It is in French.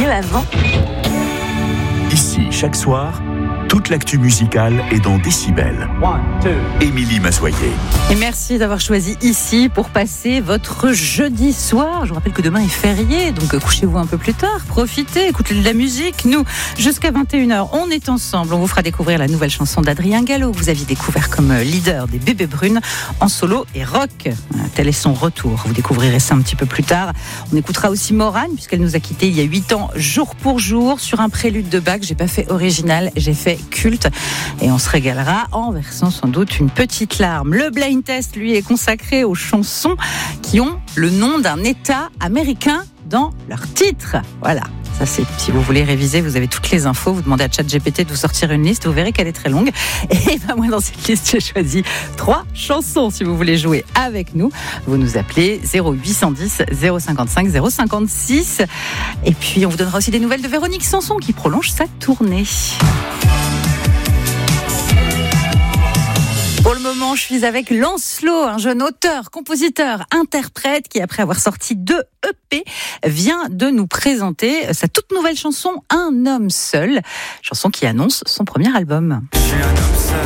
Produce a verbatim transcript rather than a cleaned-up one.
mieux avant. Ici, chaque soir, toute l'actu musicale est dans Décibel. Émilie Massoyer. Et merci d'avoir choisi ici pour passer votre jeudi soir. Je vous rappelle que demain est férié, donc couchez-vous un peu plus tard, profitez, écoutez de la musique. Nous, jusqu'à vingt et une heures, on est ensemble. On vous fera découvrir la nouvelle chanson d'Adrien Gallo, que vous aviez découvert comme leader des Bébés Brunes en solo et rock. Tel est son retour. Vous découvrirez ça un petit peu plus tard. On écoutera aussi Morane, puisqu'elle nous a quittés il y a huit ans, jour pour jour, sur un prélude de Bach. J'ai pas fait original, j'ai fait culte. Et on se régalera en versant sans doute une petite larme. Le blind test, lui, est consacré aux chansons qui ont le nom d'un État américain dans leur titre. Voilà. Ça, c'est, si vous voulez réviser, vous avez toutes les infos. Vous demandez à ChatGPT de vous sortir une liste. Vous verrez qu'elle est très longue. Et ben, moi, dans cette liste, j'ai choisi trois chansons. Si vous voulez jouer avec nous, vous nous appelez zéro huit cent dix zéro cinquante-cinq zéro cinquante-six. Et puis, on vous donnera aussi des nouvelles de Véronique Sanson qui prolonge sa tournée. Pour le moment, je suis avec Lancelot, un jeune auteur, compositeur, interprète qui, après avoir sorti deux E P, vient de nous présenter sa toute nouvelle chanson « Un homme seul », chanson qui annonce son premier album.